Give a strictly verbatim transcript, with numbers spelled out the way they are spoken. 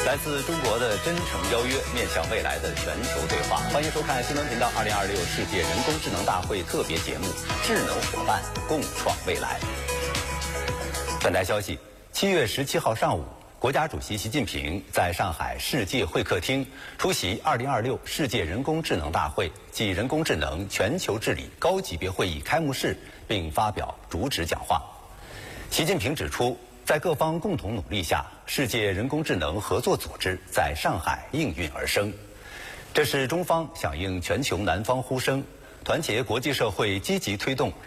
来自中国的真诚邀约，面向未来的全球对话。欢迎收看新闻频道二零二六世界人工智能大会特别节目《智能伙伴共创未来》。本台消息，七月十七号上午，国家主席习近平在上海世界会客厅出席二零二六世界人工智能大会暨人工智能全球治理高级别会议开幕式，并发表主旨讲话。习近平指出，在各方共同努力下，世界人工智能合作组织在上海应运而生。这是中方响应全球南方呼声，团结国际社会积极推动